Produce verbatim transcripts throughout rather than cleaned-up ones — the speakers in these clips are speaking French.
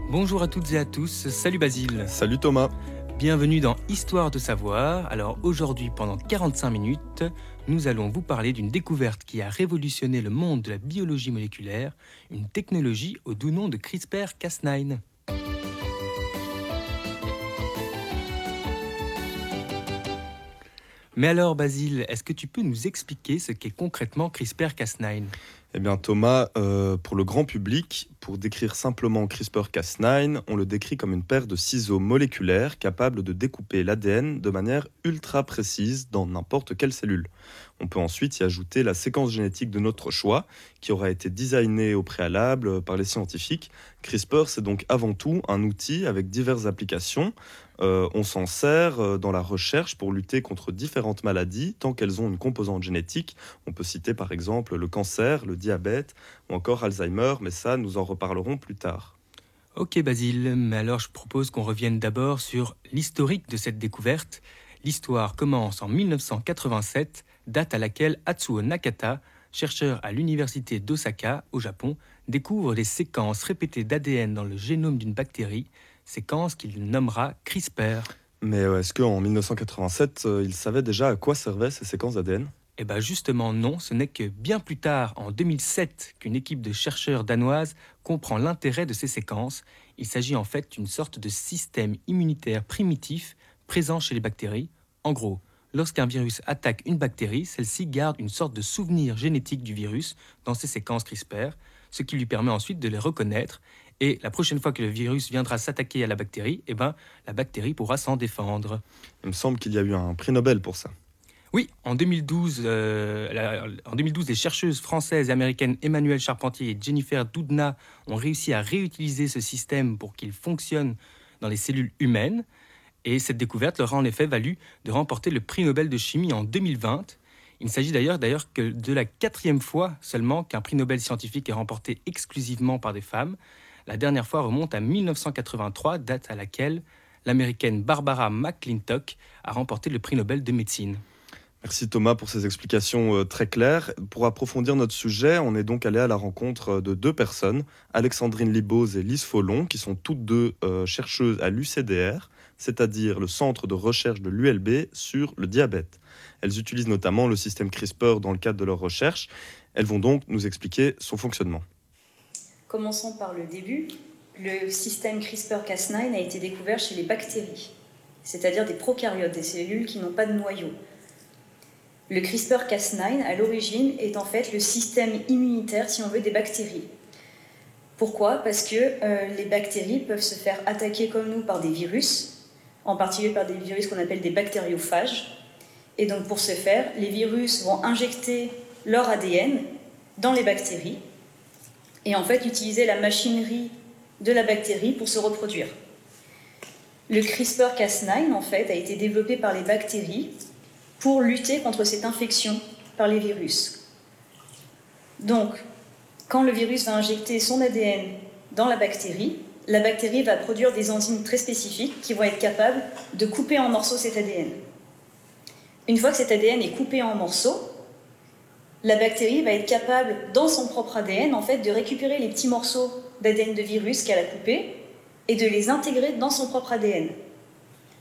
Bonjour à toutes et à tous, salut Basile. Salut Thomas. Bienvenue dans Histoire de savoir. Alors aujourd'hui, pendant quarante-cinq minutes, nous allons vous parler d'une découverte qui a révolutionné le monde de la biologie moléculaire, une technologie au doux nom de CRISPR Cas neuf. Mais alors Basile, est-ce que tu peux nous expliquer ce qu'est concrètement CRISPR Cas neuf ? Eh bien Thomas, euh, pour le grand public, pour décrire simplement CRISPR Cas neuf, on le décrit comme une paire de ciseaux moléculaires capables de découper l'A D N de manière ultra précise dans n'importe quelle cellule. On peut ensuite y ajouter la séquence génétique de notre choix, qui aura été designée au préalable par les scientifiques. CRISPR, c'est donc avant tout un outil avec diverses applications. Euh, on s'en sert dans la recherche pour lutter contre différentes maladies, tant qu'elles ont une composante génétique. On peut citer par exemple le cancer, le diabète ou encore Alzheimer, mais ça, nous en reparlerons plus tard. Ok Basile, mais alors je propose qu'on revienne d'abord sur l'historique de cette découverte. L'histoire commence en mille neuf cent quatre-vingt-sept, date à laquelle Atsuo Nakata, chercheur à l'université d'Osaka, au Japon, découvre les séquences répétées d'A D N dans le génome d'une bactérie, séquences qu'il nommera CRISPR. Mais euh, est-ce qu'en mille neuf cent quatre-vingt-sept, euh, il savait déjà à quoi servaient ces séquences d'A D N ? Eh bien justement non, ce n'est que bien plus tard, en deux mille sept, qu'une équipe de chercheurs danoises comprend l'intérêt de ces séquences. Il s'agit en fait d'une sorte de système immunitaire primitif présent chez les bactéries. En gros, lorsqu'un virus attaque une bactérie, celle-ci garde une sorte de souvenir génétique du virus dans ses séquences CRISPR, ce qui lui permet ensuite de les reconnaître. Et la prochaine fois que le virus viendra s'attaquer à la bactérie, eh ben, la bactérie pourra s'en défendre. Il me semble qu'il y a eu un prix Nobel pour ça. Oui, en deux mille douze, euh, la, en deux mille douze, les chercheuses françaises et américaines Emmanuelle Charpentier et Jennifer Doudna ont réussi à réutiliser ce système pour qu'il fonctionne dans les cellules humaines. Et cette découverte leur a en effet valu de remporter le prix Nobel de chimie en deux mille vingt. Il ne s'agit d'ailleurs, d'ailleurs que de la quatrième fois seulement qu'un prix Nobel scientifique est remporté exclusivement par des femmes. La dernière fois remonte à mille neuf cent quatre-vingt-trois, date à laquelle l'américaine Barbara McClintock a remporté le prix Nobel de médecine. Merci Thomas pour ces explications euh, très claires. Pour approfondir notre sujet, on est donc allé à la rencontre de deux personnes, Alexandrine Liboz et Lise Follon, qui sont toutes deux euh, chercheuses à l'U C D R, c'est-à-dire le centre de recherche de l'U L B sur le diabète. Elles utilisent notamment le système CRISPR dans le cadre de leurs recherches. Elles vont donc nous expliquer son fonctionnement. Commençons par le début. Le système CRISPR Cas neuf a été découvert chez les bactéries, c'est-à-dire des prokaryotes, des cellules qui n'ont pas de noyau. Le CRISPR Cas neuf, à l'origine, est en fait le système immunitaire, si on veut, des bactéries. Pourquoi ? Parce que euh, les bactéries peuvent se faire attaquer comme nous par des virus, en particulier par des virus qu'on appelle des bactériophages. Et donc pour ce faire, les virus vont injecter leur A D N dans les bactéries et en fait utiliser la machinerie de la bactérie pour se reproduire. Le CRISPR Cas neuf, en fait, a été développé par les bactéries pour lutter contre cette infection par les virus. Donc, quand le virus va injecter son A D N dans la bactérie, la bactérie va produire des enzymes très spécifiques qui vont être capables de couper en morceaux cet A D N. Une fois que cet A D N est coupé en morceaux, la bactérie va être capable, dans son propre A D N, en fait, de récupérer les petits morceaux d'A D N de virus qu'elle a coupés et de les intégrer dans son propre A D N. Pourquoi ?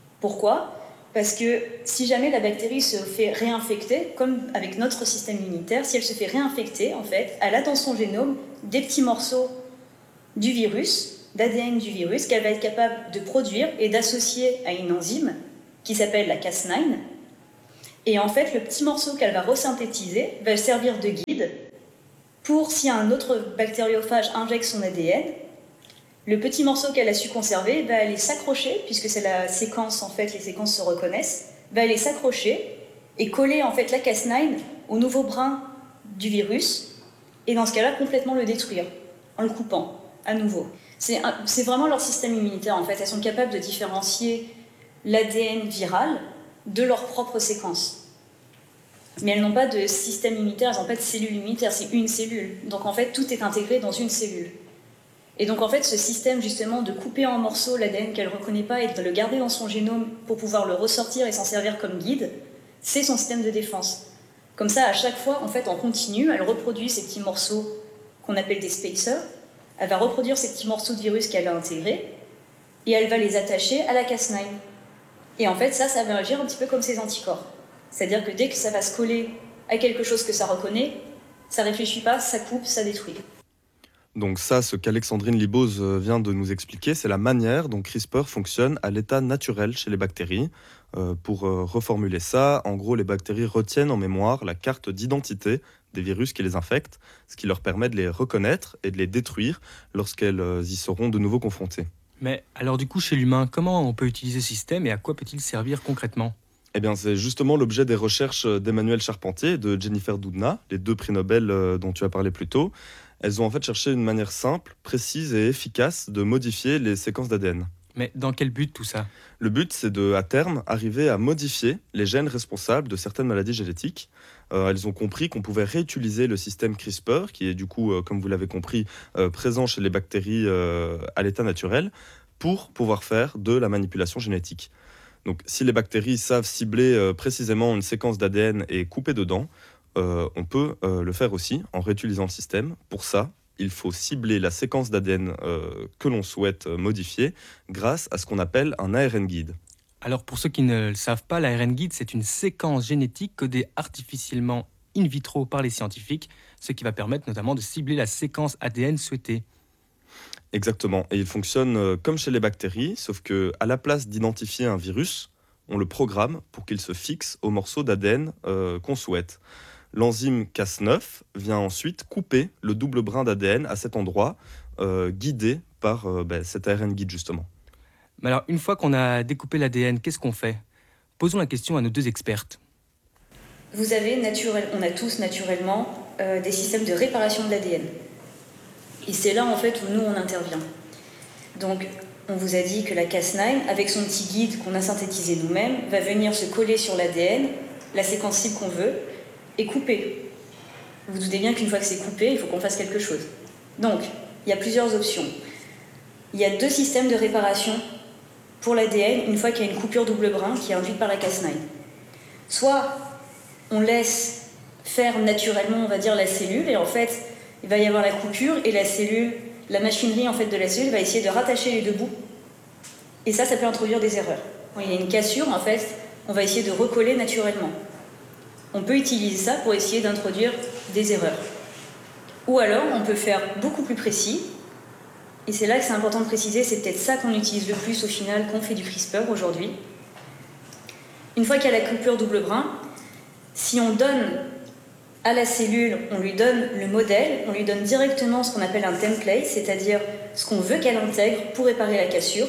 Parce que si jamais la bactérie se fait réinfecter, comme avec notre système immunitaire, si elle se fait réinfecter, en fait, elle a dans son génome des petits morceaux du virus, d'A D N du virus, qu'elle va être capable de produire et d'associer à une enzyme qui s'appelle la Cas neuf. Et en fait, le petit morceau qu'elle va resynthétiser va servir de guide pour, si un autre bactériophage injecte son A D N, le petit morceau qu'elle a su conserver va aller s'accrocher, puisque c'est la séquence, en fait, les séquences se reconnaissent, va aller s'accrocher et coller en fait la Cas neuf au nouveau brin du virus, et dans ce cas-là, complètement le détruire, en le coupant, à nouveau. C'est, un, c'est vraiment leur système immunitaire, en fait. Elles sont capables de différencier l'A D N viral de leur propre séquence. Mais elles n'ont pas de système immunitaire, elles n'ont pas de cellule immunitaire, c'est une cellule. Donc en fait, tout est intégré dans une cellule. Et donc en fait, ce système justement de couper en morceaux l'A D N qu'elle ne reconnaît pas et de le garder dans son génome pour pouvoir le ressortir et s'en servir comme guide, c'est son système de défense. Comme ça, à chaque fois, en fait, en continu, elle reproduit ces petits morceaux qu'on appelle des spacers, Elle va reproduire ces petits morceaux de virus qu'elle a intégrés et elle va les attacher à la Cas neuf. Et en fait, ça, ça va agir un petit peu comme ces anticorps. C'est-à-dire que dès que ça va se coller à quelque chose que ça reconnaît, ça réfléchit pas, ça coupe, ça détruit. Donc ça, ce qu'Alexandrine Liboz vient de nous expliquer, c'est la manière dont CRISPR fonctionne à l'état naturel chez les bactéries. Euh, pour euh, reformuler ça, en gros, les bactéries retiennent en mémoire la carte d'identité des virus qui les infectent, ce qui leur permet de les reconnaître et de les détruire lorsqu'elles euh, y seront de nouveau confrontées. Mais alors du coup, chez l'humain, comment on peut utiliser ce système et à quoi peut-il servir concrètement ? Eh bien, c'est justement l'objet des recherches d'Emmanuelle Charpentier et de Jennifer Doudna, les deux prix Nobel euh, dont tu as parlé plus tôt. Elles ont en fait cherché une manière simple, précise et efficace de modifier les séquences d'A D N. Mais dans quel but tout ça ? Le but, c'est de, à terme, arriver à modifier les gènes responsables de certaines maladies génétiques. Euh, elles ont compris qu'on pouvait réutiliser le système CRISPR, qui est du coup, euh, comme vous l'avez compris, euh, présent chez les bactéries euh, à l'état naturel, pour pouvoir faire de la manipulation génétique. Donc, si les bactéries savent cibler euh, précisément une séquence d'A D N et couper dedans, euh, on peut euh, le faire aussi en réutilisant le système. Pour ça, il faut cibler la séquence d'A D N euh, que l'on souhaite modifier grâce à ce qu'on appelle un A R N guide. Alors pour ceux qui ne le savent pas, l'A R N guide, c'est une séquence génétique codée artificiellement in vitro par les scientifiques, ce qui va permettre notamment de cibler la séquence A D N souhaitée. Exactement, et il fonctionne euh, comme chez les bactéries, sauf que à la place d'identifier un virus, on le programme pour qu'il se fixe au morceau d'A D N euh, qu'on souhaite. L'enzyme Cas neuf vient ensuite couper le double brin d'A D N à cet endroit, euh, guidé par euh, ben, cet A R N guide justement. Mais alors une fois qu'on a découpé l'A D N, qu'est-ce qu'on fait ? Posons la question à nos deux expertes. Vous avez naturel, on a tous naturellement euh, des systèmes de réparation de l'A D N. Et c'est là en fait où nous on intervient. Donc on vous a dit que la Cas neuf, avec son petit guide qu'on a synthétisé nous-mêmes, va venir se coller sur l'A D N, la séquence cible qu'on veut, et couper. Vous vous doutez bien qu'une fois que c'est coupé, il faut qu'on fasse quelque chose. Donc, il y a plusieurs options. Il y a deux systèmes de réparation pour l'A D N une fois qu'il y a une coupure double brin qui est induite par la Cas neuf. Soit on laisse faire naturellement, on va dire, la cellule, et en fait, il va y avoir la coupure, et la cellule, la machinerie en fait de la cellule va essayer de rattacher les deux bouts. Et ça, ça peut introduire des erreurs. Quand il y a une cassure, en fait, on va essayer de recoller naturellement. On peut utiliser ça pour essayer d'introduire des erreurs. Ou alors, on peut faire beaucoup plus précis. Et c'est là que c'est important de préciser, c'est peut-être ça qu'on utilise le plus au final, qu'on fait du CRISPR aujourd'hui. Une fois qu'il y a la coupure double brin, si on donne à la cellule, on lui donne le modèle, on lui donne directement ce qu'on appelle un template, c'est-à-dire ce qu'on veut qu'elle intègre pour réparer la cassure.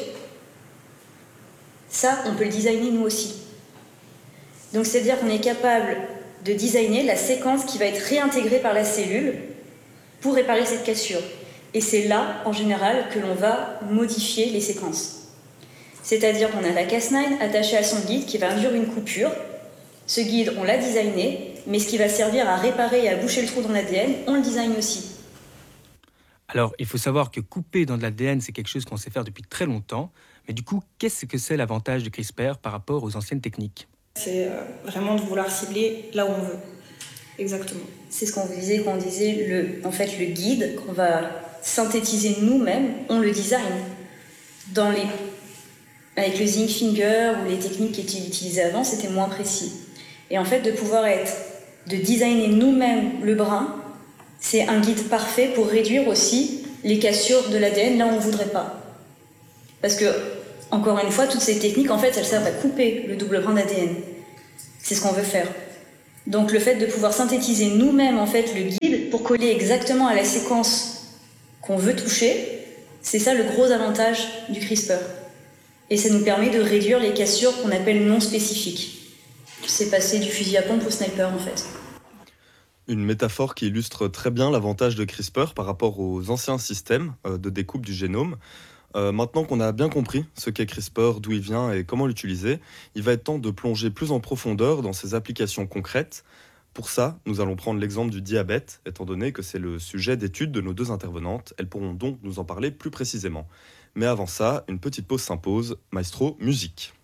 Ça, on peut le designer nous aussi. Donc c'est-à-dire qu'on est capable de designer la séquence qui va être réintégrée par la cellule pour réparer cette cassure. Et c'est là, en général, que l'on va modifier les séquences. C'est-à-dire qu'on a la Cas neuf attachée à son guide qui va induire une coupure. Ce guide, on l'a designé, mais ce qui va servir à réparer et à boucher le trou dans l'A D N, on le design aussi. Alors, il faut savoir que couper dans de l'A D N, c'est quelque chose qu'on sait faire depuis très longtemps. Mais du coup, qu'est-ce que c'est l'avantage de CRISPR par rapport aux anciennes techniques ? C'est euh, vraiment de vouloir cibler là où on veut. Exactement. C'est ce qu'on vous disait quand on disait, le, en fait, le guide qu'on va synthétiser nous-mêmes, on le design. Dans les, avec le zinc finger ou les techniques qui étaient utilisées avant, c'était moins précis. Et en fait, de pouvoir être, de designer nous-mêmes le brin, c'est un guide parfait pour réduire aussi les cassures de l'A D N là où on ne voudrait pas. Parce que, encore une fois, toutes ces techniques, en fait, elles servent à couper le double brin d'A D N. C'est ce qu'on veut faire. Donc le fait de pouvoir synthétiser nous-mêmes en fait le guide pour coller exactement à la séquence qu'on veut toucher, c'est ça le gros avantage du CRISPR. Et ça nous permet de réduire les cassures qu'on appelle non spécifiques. C'est passer du fusil à pompe au sniper en fait. Une métaphore qui illustre très bien l'avantage de CRISPR par rapport aux anciens systèmes euh, de découpe du génome. Euh, maintenant qu'on a bien compris ce qu'est CRISPR, d'où il vient et comment l'utiliser, il va être temps de plonger plus en profondeur dans ses applications concrètes. Pour ça, nous allons prendre l'exemple du diabète, étant donné que c'est le sujet d'étude de nos deux intervenantes. Elles pourront donc nous en parler plus précisément. Mais avant ça, une petite pause s'impose. Maestro, musique.